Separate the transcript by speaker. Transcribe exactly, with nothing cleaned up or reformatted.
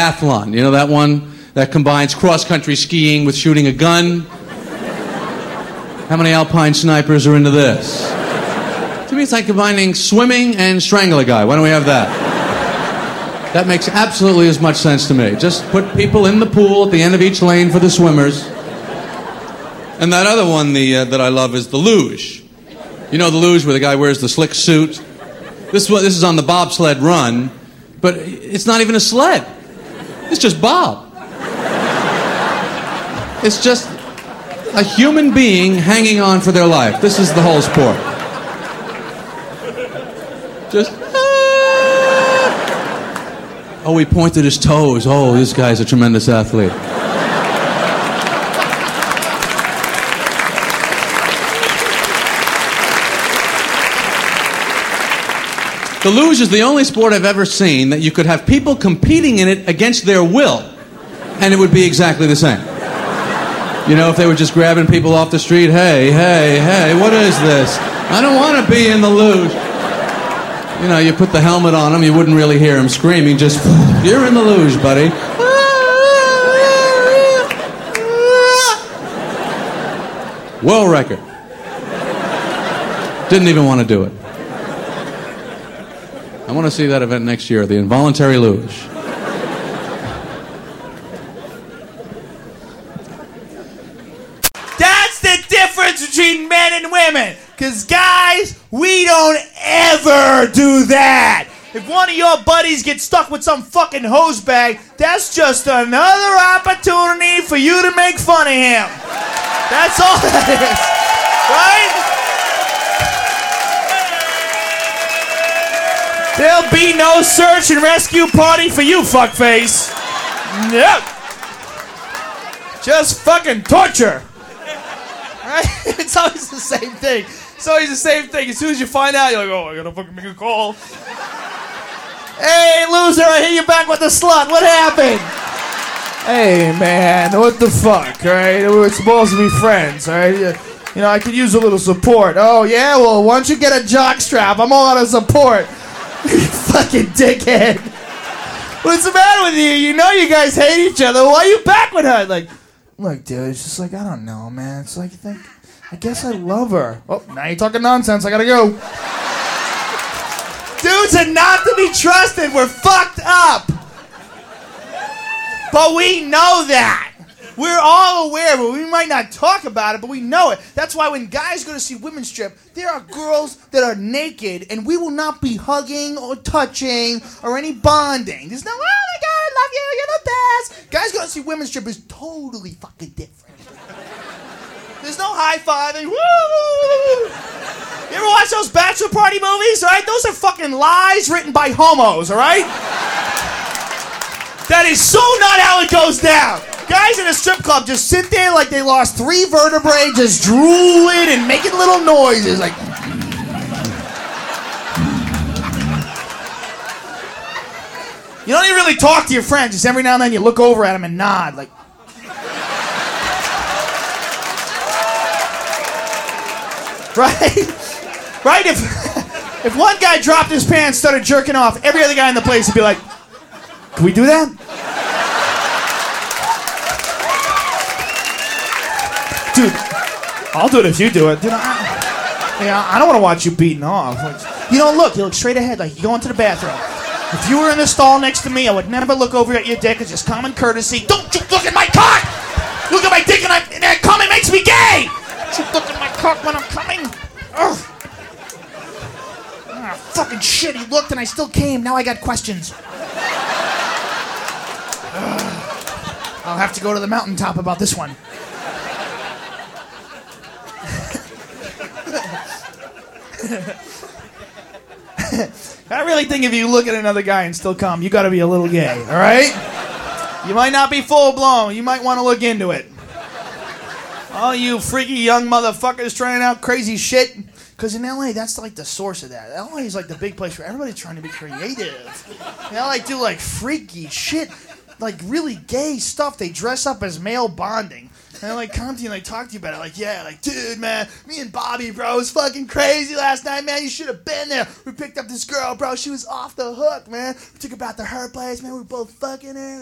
Speaker 1: biathlon. You know that one that combines cross-country skiing with shooting a gun? How many alpine snipers are into this? To me, it's like combining swimming and strangle a guy. Why don't we have that? That makes absolutely as much sense to me. Just put people in the pool at the end of each lane for the swimmers. And that other one the, uh, that I love is the luge. You know the luge where the guy wears the slick suit? This, this is on the bobsled run, but it's not even a sled. It's just Bob. It's just a human being hanging on for their life. This is the whole sport. Just, ah. Oh, he pointed his toes. Oh, this guy's a tremendous athlete. The luge is the only sport I've ever seen that you could have people competing in it against their will, and it would be exactly the same. You know, if they were just grabbing people off the street, hey, hey, hey, what is this? I don't want to be in the luge. You know, you put the helmet on them, you wouldn't really hear them screaming, just, you're in the luge, buddy. World record. Didn't even want to do it. I want to see that event next year, the involuntary luge.
Speaker 2: That's the difference between men and women. Because guys, we don't ever do that. If one of your buddies gets stuck with some fucking hose bag, that's just another opportunity for you to make fun of him. That's all that is. Right? There'll be no search and rescue party for you, fuckface. Nope. Just fucking torture. Right? It's always the same thing. It's always the same thing. As soon as you find out, you're like, oh, I gotta fucking make a call. Hey, loser, I hear you back with the slut. What happened? Hey, man, what the fuck, right? We're supposed to be friends, right? You know, I could use a little support. Oh, yeah? Well, why don't you get a jock strap? I'm all out of support. You fucking dickhead. What's the matter with you? You know you guys hate each other. Why are you back with her? Like, look, dude, it's just like, I don't know, man. It's like, I think, I guess I love her. Oh, now you're talking nonsense. I gotta go. Dudes are not to be trusted. We're fucked up. But we know that. We're all aware, but we might not talk about it, but we know it. That's why when guys go to see women strip, there are girls that are naked, and we will not be hugging or touching or any bonding. There's no, oh my God, I love you, you're the best. Guys go to see women strip is totally fucking different. There's no high-fiving. Woo! You ever watch those bachelor party movies, all right? Those are fucking lies written by homos, all right? That is so not how it goes down. Guys in a strip club just sit there like they lost three vertebrae, just drooling and making little noises like. You don't even really talk to your friends. Just every now and then you look over at them and nod like. Right? Right? If if one guy dropped his pants, started jerking off, every other guy in the place would be like, can we do that? Dude, I'll do it if you do it. Dude, I, yeah, I don't want to watch you beating off. Like, you don't look. You look straight ahead like you go into the bathroom. If you were in the stall next to me, I would never look over at your dick. It's just common courtesy. Don't you look at my cock! Look at my dick and, I, and that comment makes me gay! Don't you look at my cock when I'm coming? Ugh. Ah, fucking shit, he looked and I still came. Now I got questions. Ugh. I'll have to go to the mountaintop about this one. I really think if you look at another guy and still come, you gotta be a little gay, all right? You might not be full blown. You might want to look into it. All you freaky young motherfuckers trying out crazy shit. Because in L A, that's like the source of that. L A is like the big place where everybody's trying to be creative. They like do like freaky shit, like really gay stuff. They dress up as male bonding. And they like come to you and they talk to you about it. Like, yeah, like, dude, man, me and Bobby, bro, it was fucking crazy last night, man. You should have been there. We picked up this girl, bro. She was off the hook, man. We took her back to her place, man. We were both fucking her.